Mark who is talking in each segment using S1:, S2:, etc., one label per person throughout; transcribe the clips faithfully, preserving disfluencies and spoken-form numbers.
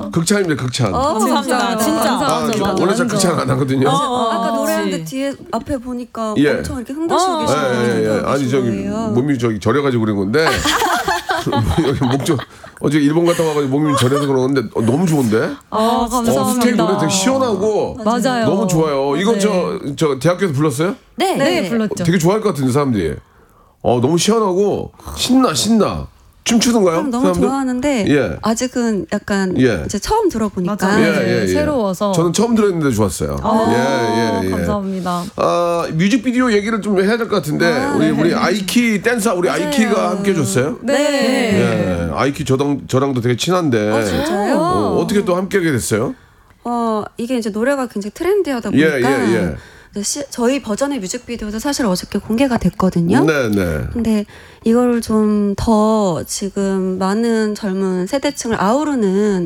S1: 극찬입니다, 극찬.
S2: 어, 감사합니다. 진짜.
S1: 아, 저 원래 잘 극찬 안 하거든요.
S2: 어, 어,
S3: 아까 노래하는데
S2: 그치.
S3: 뒤에 앞에 보니까
S1: 예.
S3: 엄청 이렇게 흥분하시고
S2: 어,
S3: 계시는
S1: 예, 예, 예. 아니 저기 몸이 저기 저려가지고 그런 건데 여기 목좀 어제 일본 갔다 와가지고 몸이 저려서 그러는데 어, 너무 좋은데.
S2: 아, 감사합니다.
S1: 어, 스테이 노래 되게 시원하고
S2: 맞아요.
S1: 너무 좋아요. 이거
S2: 네.
S1: 저 저 대학교에서 불렀어요?
S2: 네, 네, 불렀죠.
S1: 되게 좋아할 것 같은데 사람들이. 어 너무 시원하고 신나 신나. 춤추던가요?
S3: 너무
S1: 사람들?
S3: 좋아하는데
S1: 예.
S3: 아직은 약간
S1: 예.
S3: 이제 처음 들어보니까
S2: 맞아요.
S1: 예, 예, 예.
S2: 새로워서.
S1: 저는 처음 들었는데 좋았어요.
S2: 아,
S1: 예, 예, 예.
S2: 감사합니다.
S1: 아, 뮤직비디오 얘기를 좀 해야 될 것 같은데
S3: 아,
S1: 우리
S3: 네.
S1: 우리 아이키 댄서 우리
S3: 맞아요.
S1: 아이키가 함께 해줬어요.
S2: 네.
S1: 예, 아이키 저랑 저랑도 되게 친한데
S3: 아, 진짜요?
S1: 어, 어떻게 또 함께 하게 됐어요?
S3: 어 이게 이제 노래가 굉장히 트렌디하다
S1: 예,
S3: 보니까
S1: 예, 예.
S3: 이제 시, 저희 버전의 뮤직비디오도 사실 어저께 공개가 됐거든요.
S1: 네, 네.
S3: 근데 이걸 좀 더 지금 많은 젊은 세대층을 아우르는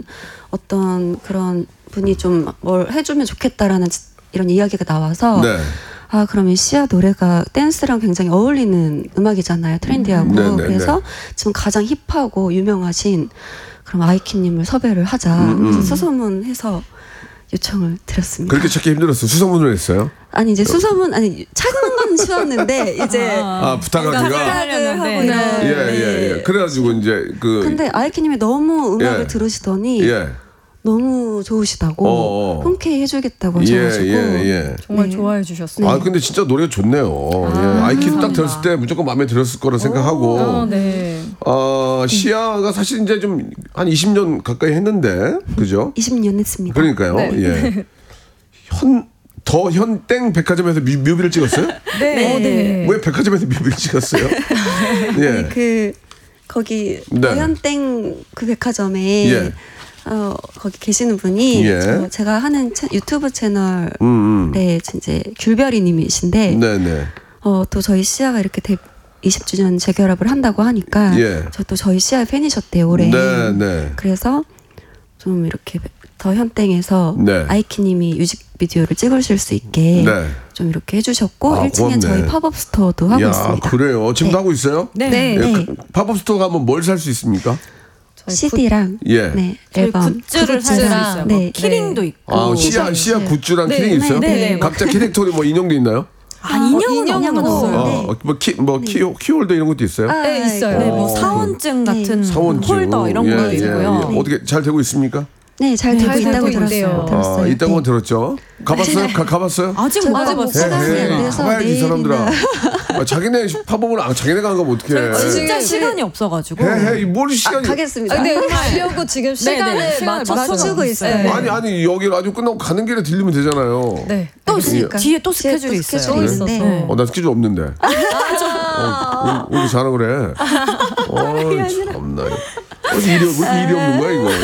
S3: 어떤 그런 분이 좀 뭘 해주면 좋겠다라는 이런 이야기가 나와서
S1: 네.
S3: 아 그러면 시아 노래가 댄스랑 굉장히 어울리는 음악이잖아요. 트렌디하고.
S1: 네, 네,
S3: 그래서
S1: 네.
S3: 지금 가장 힙하고 유명하신 그럼 아이키님을 섭외를 하자.
S1: 음, 음.
S3: 그래서 수소문해서 요청을 드렸습니다.
S1: 그렇게 찾기 힘들었어요. 수소문을 했어요.
S3: 아니 이제 수소문 아니 찾는 건 쉬웠는데 이제
S1: 아 부탁하기가.
S3: 부탁을 하고
S2: 네.
S1: 예, 예, 예. 그래가지고 이제 그.
S3: 근데 아이키님이 너무 음악을
S1: 예.
S3: 들으시더니
S1: 예.
S3: 너무 좋으시다고
S1: 어어.
S3: 흔쾌히 해주겠다고
S1: 예,
S3: 하셔가지고
S1: 예, 예.
S2: 정말
S3: 네.
S2: 좋아해 주셨어요.
S1: 아 근데 진짜 노래가 좋네요. 예. 아이키 딱 들었을 때 무조건 마음에 들었을 거라 생각하고.
S2: 어, 네.
S1: 어, 시아가 사실 이제 좀 한 이십 년 가까이 했는데, 그죠?
S3: 이십 년 했습니다.
S1: 그러니까요.
S2: 네.
S1: 예. 현, 더 현땡 백화점에서 뮤, 뮤비를 찍었어요?
S2: 네. 어, 네.
S1: 왜 백화점에서 뮤비를 찍었어요? 예.
S3: 그 거기
S1: 네.
S3: 어현땡 그 백화점에
S1: 예.
S3: 어, 거기 계시는 분이
S1: 예.
S3: 저, 제가 하는 채, 유튜브 채널에
S1: 음, 음.
S3: 이제 귤별이님이신데
S1: 네네.
S3: 어, 또 저희 시아가 이렇게 데, 이십 주년 재결합을 한다고 하니까
S1: 예.
S3: 저 또 저희 시아의 팬이셨대요 올해.
S1: 네네.
S3: 그래서 좀 이렇게 더 현땡에서
S1: 네.
S3: 아이키님이 뮤직비디오를 찍으실 수 있게
S1: 네.
S3: 좀 이렇게 해주셨고
S1: 아,
S3: 일 층에
S1: 고맙네.
S3: 저희 팝업 스토어도 하고
S1: 야,
S3: 있습니다.
S1: 그래요. 지금도
S3: 네.
S1: 하고 있어요?
S2: 네.
S3: 네.
S1: 예,
S3: 네.
S1: 그 팝업 스토어 가면 뭘 살 수 있습니까?
S2: 저희
S3: 씨디랑
S1: 예.
S3: 네,
S2: 저희
S3: 앨범
S2: 굿즈를 살 수 있어요.
S3: 네.
S2: 뭐 키링도 있고.
S1: 아, 시아, 시아 굿즈랑
S2: 네,
S1: 키링 있어요?
S2: 네, 네.
S1: 각자 캐릭터리 뭐 인형도 있나요?
S2: 아, 인형은
S3: 인형은
S2: 없어요.
S3: 없어요. 네.
S1: 어, 뭐 키, 뭐 키, 키홀더 이런 것도 있어요?
S3: 아,
S2: 네, 있어요.
S3: 네,
S2: 네, 뭐
S1: 어.
S2: 사원증
S3: 네.
S2: 같은
S1: 사원증.
S2: 홀더 이런
S1: 예,
S2: 것도
S1: 예,
S2: 있고요.
S1: 예. 어떻게 잘 되고 있습니까?
S3: 네, 잘
S2: 네,
S3: 되고
S2: 잘
S3: 있다고
S2: 되고
S3: 들었어요.
S2: 있대요.
S3: 들었어요.
S1: 아, 있다고는
S3: 네.
S1: 들었죠. 가봤어요? 가, 가봤어요?
S2: 아직 못
S3: 아직 못
S2: 가봤어요.
S3: 가봤어요.
S1: 해, 해.
S3: 그래서
S1: 가봐야지 이
S3: 내일이나.
S1: 사람들아. 아, 자기네 팝업을 안 자기네 가는 거 어떡해.
S2: 진짜 시간이 없어가지고.
S1: 해, 해. 뭘 시간이.
S3: 아, 가겠습니다.
S4: 아, 근데 가려고 지금 시간을
S2: 네네, 시간을
S4: 맞춰서
S3: 맞추고 있어요.
S4: 네.
S1: 아니, 아니, 여기 라디오 끝나고 가는 길에 들리면 되잖아요.
S2: 네. 또
S3: 알겠습니다.
S2: 뒤에 또
S3: 뒤에 또
S2: 스케줄이 있어요.
S3: 스케줄이 있는데.
S2: 네.
S1: 어, 나 스케줄 없는데. 어, 왜, 왜 이렇게 잘하고 그래? 어, 참나. 어디 일이, 왜 이렇게 일이 없는 거야, 이거?